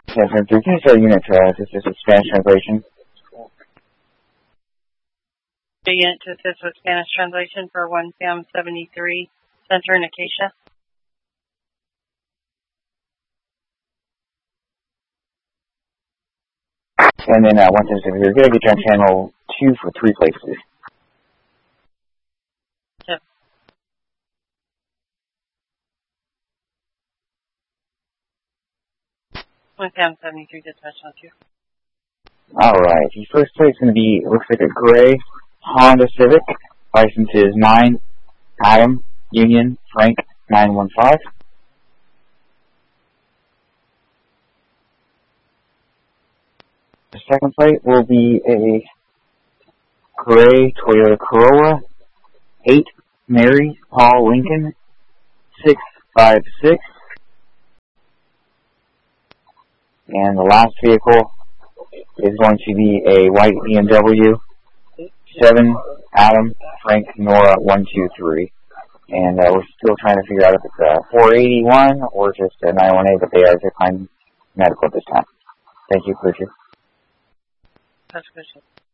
10-3, can you start unit to assist with Spanish translation? The unit to assist with Spanish translation for 1PAM-73, Center in Acacia. And then 173, we're going to get you on channel 2 for 3 places. Yep. One PAM-73 dispatch on 2. Alright, the first place is going to be, looks like a gray Honda Civic. License is 9 Adam Union Frank 915. The second plate will be a gray Toyota Corolla 8 Mary Paul Lincoln 656. And the last vehicle is going to be a white BMW 7 Adam Frank Nora 123. And we're still trying to figure out if it's a 481 or just a 918, but they are declining medical at this time. Thank you, Richard. That's good.